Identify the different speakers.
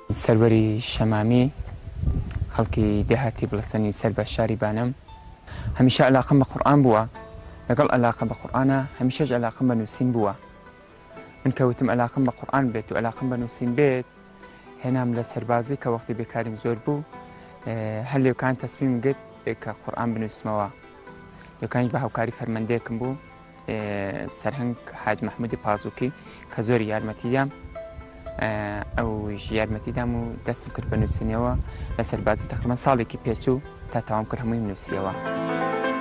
Speaker 1: سەروەری شەمامی خەڵکی دێهاتی بڵەسەنی سەر بە شاری بانم هەمیشە عەلاقەم بە قورئان بووە لەگەڵ عەلاقە بە قورئانە هەمیشەش عەلاقەم بە نووسین بووە من کەوتم عەلاقەم بە قورئان بێت و عەلاقەم بە نووسین بێت هێنام لە سەربازی کە وەختی بێکاریم زۆر بوو هەر لێوکان تەسمیم گرت کە قورئان بنووسمەوە لێوکانیش بە هاوکاری فەرمەندەیەکم بوو سەرهەنگ حاج مەحموودی پازووکی کە زۆر یارمەتیدام ئەو یارمەتیدام و دەستم کرد بە نووسینەوە لە سەربازی تەقریبەن ساڵێکی پێچوو تا تەواو کرد هەمووی نووسیەوە.